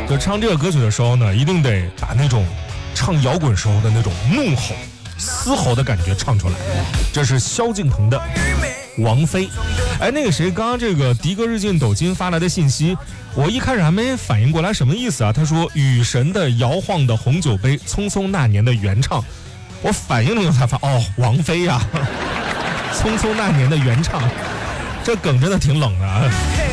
就唱这个歌曲的时候呢，一定得把那种唱摇滚时候的那种怒吼、嘶吼的感觉唱出来。这是萧敬腾的《王菲》。哎，那个谁，刚刚这个迪哥日进斗金发来的信息，我一开始还没反应过来什么意思啊。他说雨神的摇晃的红酒杯，匆匆那年的原唱。我反应了以后才发现，哦，王菲呀，匆匆那年的原唱，这梗真的挺冷的啊。